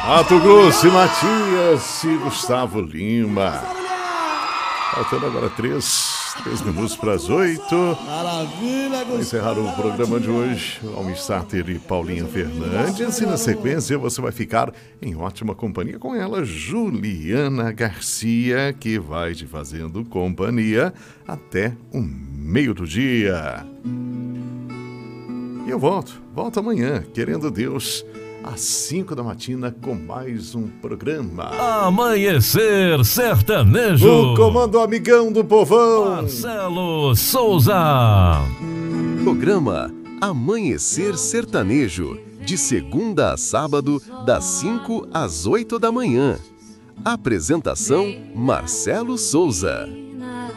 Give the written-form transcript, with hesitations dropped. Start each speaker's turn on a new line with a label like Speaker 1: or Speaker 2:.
Speaker 1: Mato Grosso, Matias e Gustavo Lima. Faltando agora 3 minutos para as 8.
Speaker 2: Maravilha,
Speaker 1: Vou encerrar o programa de hoje. Almir Sater e Paulinha Fernandes. E na sequência você vai ficar em ótima companhia com ela, Juliana Garcia, que vai te fazendo companhia até o meio do dia. E eu volto amanhã, querendo Deus, às 5 da matina com mais um programa.
Speaker 3: Amanhecer Sertanejo.
Speaker 1: O comando amigão do povão,
Speaker 3: Marcelo Souza.
Speaker 4: Programa Amanhecer Sertanejo, de segunda a sábado, das 5 às 8 da manhã. Apresentação: Marcelo Souza.